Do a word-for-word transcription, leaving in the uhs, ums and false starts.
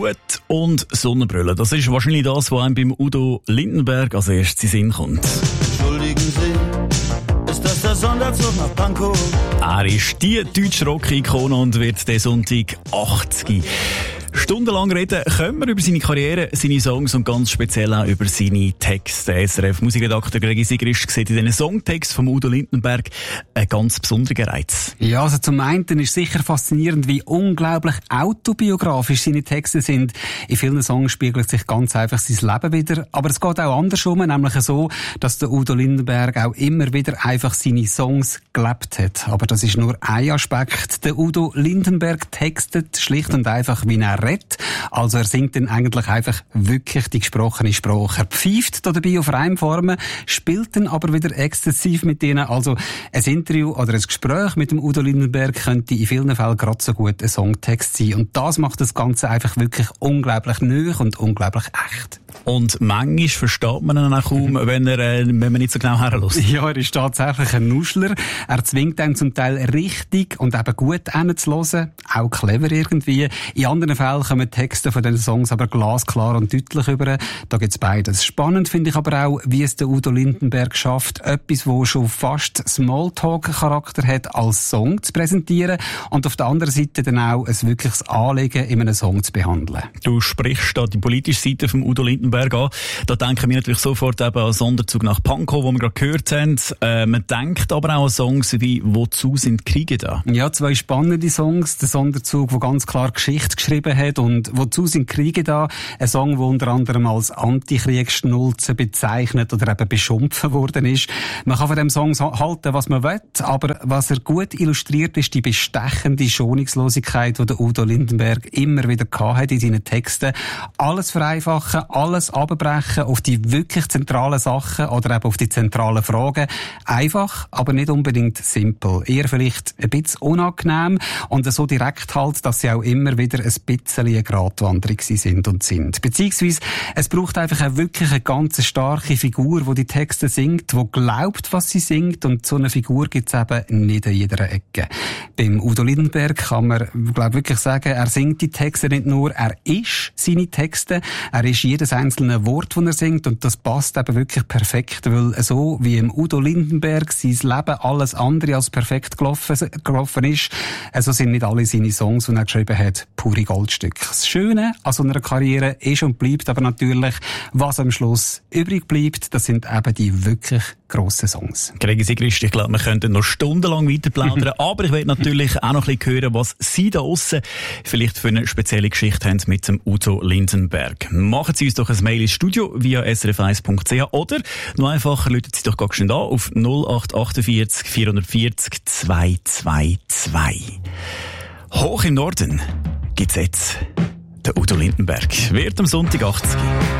Hut und Sonnenbrille. Das ist wahrscheinlich das, was einem beim Udo Lindenberg als erstes in den Sinn kommt. Entschuldigen Sie, ist das der Sonderzug nach Pankow? Er ist die deutsche Rock-Ikone und wird diesen Sonntag achtzig. Stundenlang reden können wir über seine Karriere, seine Songs und ganz speziell auch über seine Texte. S R F-Musikredakteur Gregi Sigrist sieht in diesen Songtext von Udo Lindenberg einen ganz besonderen Reiz. Ja, also zum einen ist sicher faszinierend, wie unglaublich autobiografisch seine Texte sind. In vielen Songs spiegelt sich ganz einfach sein Leben wieder. Aber es geht auch andersrum, nämlich so, dass der Udo Lindenberg auch immer wieder einfach seine Songs gelebt hat. Aber das ist nur ein Aspekt. Der Udo Lindenberg textet schlicht und einfach, wie er redet. Also er singt dann eigentlich einfach wirklich die gesprochene Sprache. Er pfeift da dabei auf Reimformen, spielt dann aber wieder exzessiv mit denen. Also ein Interview oder ein Gespräch mit dem Udo Lindenberg könnte in vielen Fällen gerade so gut ein Songtext sein. Und das macht das Ganze einfach wirklich unglaublich neu und unglaublich echt. Und manchmal versteht man ihn auch kaum, wenn, er, äh, wenn man nicht so genau herlässt. Ja, er ist tatsächlich ein Nuschler. Er zwingt einen zum Teil richtig und eben gut hinzuhören. Auch clever irgendwie. In anderen Fällen kommen die Texte von diesen Songs aber glasklar und deutlich über. Da gibt's beides. Spannend finde ich aber auch, wie es der Udo Lindenberg schafft, etwas, wo schon fast Smalltalk-Charakter hat, als Song zu präsentieren und auf der anderen Seite dann auch ein wirkliches Anliegen in einem Song zu behandeln. Du sprichst da die politische Seite vom Udo Lindenberg an. Da denken wir natürlich sofort eben an Sonderzug nach Pankow, wo wir gerade gehört haben. Äh, man denkt aber auch an Songs wie «Wozu sind Kriege da?» Ja, zwei spannende Songs. Der Sonderzug, der ganz klar Geschichte geschrieben hat, und «Wozu sind Kriege da?» Ein Song, der unter anderem als Antikriegsschnulze bezeichnet oder eben beschimpft worden ist. Man kann von dem Song halten, was man will, aber was er gut illustriert, ist die bestechende Schonungslosigkeit, die der Udo Lindenberg immer wieder hatte in seinen Texten. Alles vereinfachen, alles abbrechen auf die wirklich zentralen Sachen oder eben auf die zentralen Fragen. Einfach, aber nicht unbedingt simpel. Eher vielleicht ein bisschen unangenehm und so direkt halt, dass sie auch immer wieder ein bisschen eine Gratwanderung sind und sind. Beziehungsweise, es braucht einfach eine wirklich eine ganz starke Figur, die die Texte singt, die glaubt, was sie singt, und so eine Figur gibt es eben nicht in jeder Ecke. Beim Udo Lindenberg kann man, glaube wirklich sagen, er singt die Texte nicht nur, er ist seine Texte, er ist jedes einzelne Wort, das er singt, und das passt eben wirklich perfekt, weil so wie im Udo Lindenberg sein Leben alles andere als perfekt gelaufen, gelaufen ist, so sind nicht alle seine Songs, die er geschrieben hat, pure Goldstücke. Das Schöne an so einer Karriere ist und bleibt aber natürlich, was am Schluss übrig bleibt, das sind eben die wirklich grossen Songs. Gregi Sigrist, ich glaube, wir könnten noch stundenlang weiter plaudern, aber ich will natürlich auch noch ein bisschen hören, was Sie da aussen vielleicht für eine spezielle Geschichte haben mit dem Udo Lindenberg. Machen Sie uns doch ein Mail ins Studio via s r f eins punkt c h oder noch einfacher, rufen Sie doch ganz schnell an auf null acht achtundvierzig vierhundertvierzig zweihundertzweiundzwanzig. Hoch im Norden gibt's jetzt den Udo Lindenberg. Wird am Sonntag achtzig.